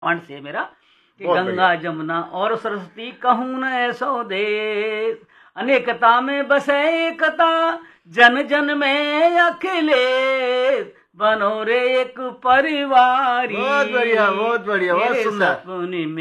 Point से मेरा कि गंगा जमुना और सरस्वती कहूँ न ऐसो देश, अनेकता में बसे एकता, जन जन में अखिलेश, बनो रे एक परिवारी। बहुत बढ़िया, बहुत बढ़िया, बहुत सुंदर। सपने में